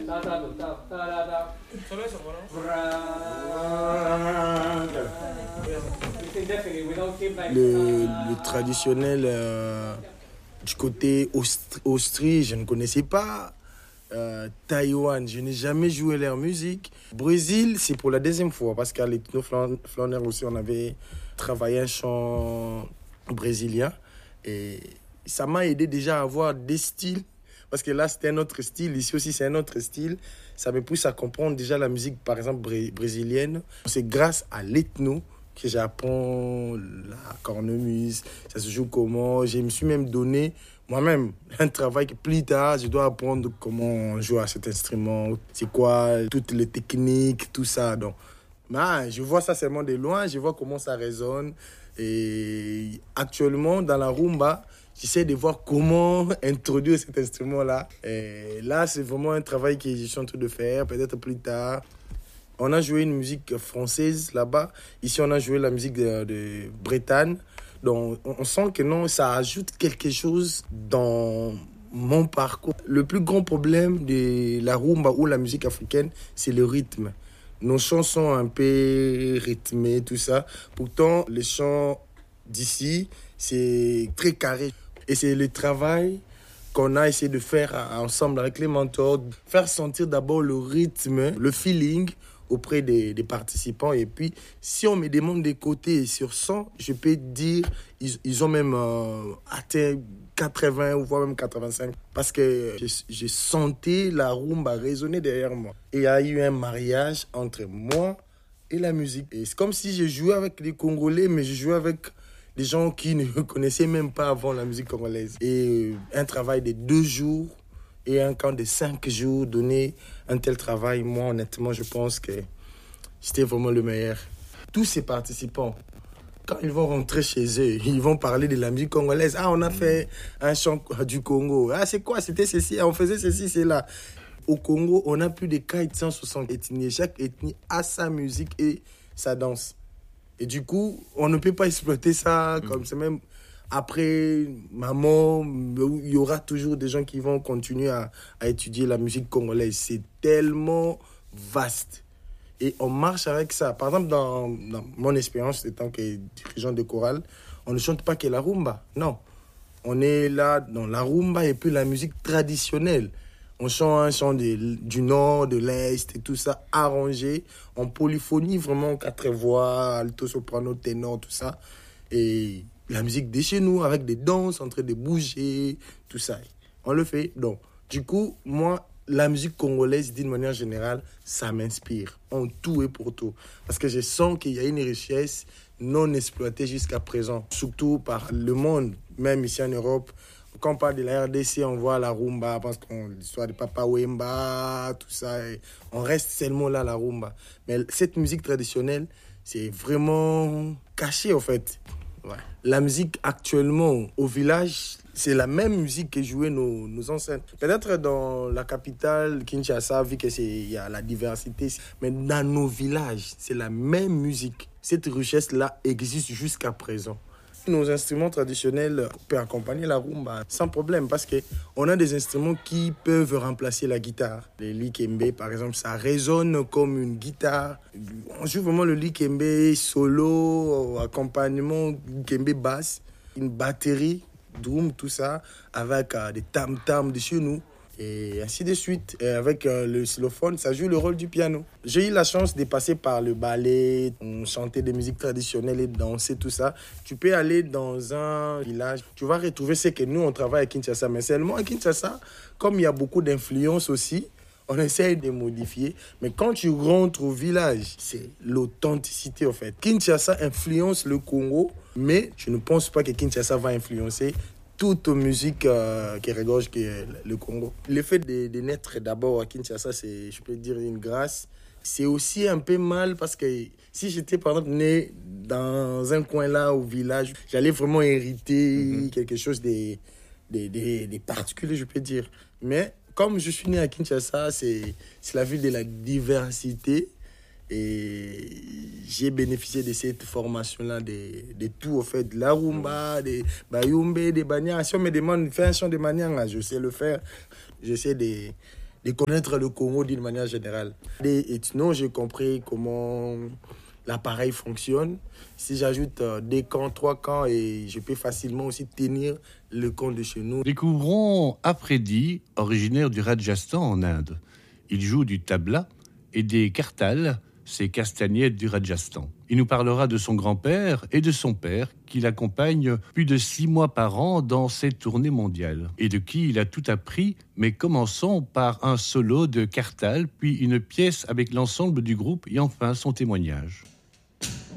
Le traditionnel du côté Austrie, je ne connaissais pas. Taïwan, je n'ai jamais joué leur musique. Brésil, c'est pour la deuxième fois parce qu'à l'Ethno Flaner aussi, on avait travaillé un chant brésilien et ça m'a aidé déjà à avoir des styles parce que là, c'était un autre style. Ici aussi, c'est un autre style. Ça me pousse à comprendre déjà la musique, par exemple, brésilienne. C'est grâce à l'ethno que j'apprends la cornemuse, ça se joue comment. Je me suis même donné moi-même un travail que plus tard, je dois apprendre comment on joue à cet instrument, c'est quoi, toutes les techniques, tout ça. Donc, je vois ça seulement de loin, je vois comment ça résonne. Et actuellement, dans la rumba, j'essaie de voir comment introduire cet instrument-là. Et là, c'est vraiment un travail que je suis en train de faire, peut-être plus tard. On a joué une musique française là-bas. Ici, on a joué la musique de Bretagne. Donc, on sent que non, ça ajoute quelque chose dans mon parcours. Le plus grand problème de la rumba ou la musique africaine, c'est le rythme. Nos chants sont un peu rythmés, tout ça. Pourtant, les chants d'ici, c'est très carré. Et c'est le travail qu'on a essayé de faire ensemble avec les mentors. Faire sentir d'abord le rythme, le feeling auprès des participants. Et puis, si on me demande des côtés sur 100, je peux dire ils ont même atteint 80 ou voire même 85. Parce que je sentais la rumba résonner derrière moi. Et il y a eu un mariage entre moi et la musique. Et c'est comme si je jouais avec les Congolais, mais je jouais avec des gens qui ne connaissaient même pas avant la musique congolaise. Et un travail de 2 jours et un camp de 5 jours, donner un tel travail, moi, honnêtement, je pense que c'était vraiment le meilleur. Tous ces participants, quand ils vont rentrer chez eux, ils vont parler de la musique congolaise. Ah, on a fait un chant du Congo. Ah, c'est quoi? C'était ceci. On faisait ceci, c'est là. Au Congo, on a plus de 460 ethnies. Chaque ethnie a sa musique et sa danse. Et du coup, on ne peut pas exploiter ça comme ça. Même après ma mort, il y aura toujours des gens qui vont continuer à étudier la musique congolaise. C'est tellement vaste. Et on marche avec ça. Par exemple, dans mon expérience étant que dirigeant de chorale, on ne chante pas que la rumba. Non. On est là dans la rumba et puis la musique traditionnelle. On chante un chant du nord, de l'est et tout ça, arrangé en polyphonie, vraiment 4 voix, alto, soprano, ténor, tout ça. Et la musique de chez nous, avec des danses, en train de bouger, tout ça. On le fait. Donc, du coup, moi, la musique congolaise, d'une manière générale, ça m'inspire, en tout et pour tout. Parce que je sens qu'il y a une richesse non exploitée jusqu'à présent, surtout par le monde, même ici en Europe. Quand on parle de la RDC, on voit la rumba, parce qu'on l'histoire de Papa Wemba, tout ça, et on reste seulement là, la rumba. Mais cette musique traditionnelle, c'est vraiment caché, en fait. Ouais. La musique actuellement au village, c'est la même musique que jouaient nos ancêtres. Peut-être dans la capitale, Kinshasa, vu qu'il y a la diversité, mais dans nos villages, c'est la même musique. Cette richesse-là existe jusqu'à présent. Nos instruments traditionnels peuvent accompagner la rumba sans problème parce qu'on a des instruments qui peuvent remplacer la guitare. Le likembe, par exemple, ça résonne comme une guitare. On joue vraiment le likembe solo, accompagnement, likembe basse, une batterie, drum, tout ça, avec des tam-tams de chez nous. Et ainsi de suite. Et avec le xylophone, ça joue le rôle du piano. J'ai eu la chance de passer par le ballet, on chantait des musiques traditionnelles et danser, tout ça. Tu peux aller dans un village, tu vas retrouver ce que nous, on travaille à Kinshasa. Mais seulement à Kinshasa, comme il y a beaucoup d'influences aussi, on essaye de modifier. Mais quand tu rentres au village, c'est l'authenticité, en fait. Kinshasa influence le Congo, mais je ne pense pas que Kinshasa va influencer toute musique qui regorge le Congo. Le fait de naître d'abord à Kinshasa, c'est, je peux dire, une grâce. C'est aussi un peu mal parce que si j'étais, par exemple, né dans un coin là, au village, j'allais vraiment hériter quelque chose de particulier, je peux dire. Mais comme je suis né à Kinshasa, c'est la ville de la diversité. Et j'ai bénéficié de cette formation-là, de tout, au fait, de la rumba, de bayumbe, de banyang. Si on me demande de faire un chant de manière, je sais le faire. J'essaie de de connaître le Congo d'une manière générale. Et sinon, j'ai compris comment l'appareil fonctionne. Si j'ajoute 2 camps, 3 camps, et je peux facilement aussi tenir le camp de chez nous. Découvrons Afridi, originaire du Rajasthan en Inde. Il joue du tabla et des kartals, ces castagnettes du Rajasthan. Il nous parlera de son grand-père et de son père, qui l'accompagnent plus de 6 mois par an dans ses tournées mondiales, et de qui il a tout appris, mais commençons par un solo de kartal, puis une pièce avec l'ensemble du groupe, et enfin son témoignage.